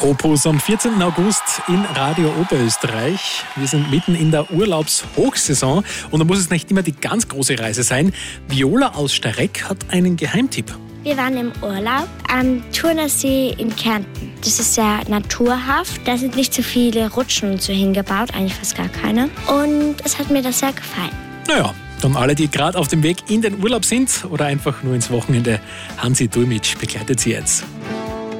Opus am 14. August in Radio Oberösterreich. Wir sind mitten in der Urlaubshochsaison und da muss es nicht immer die ganz große Reise sein. Viola aus Stareck hat einen Geheimtipp. Wir waren im Urlaub am Turnersee in Kärnten. Das ist sehr naturhaft. Da sind nicht so viele Rutschen und so hingebaut, eigentlich fast gar keine. Und es hat mir das sehr gefallen. Naja, dann alle, die gerade auf dem Weg in den Urlaub sind oder einfach nur ins Wochenende, Hansi Dulmitsch begleitet sie jetzt.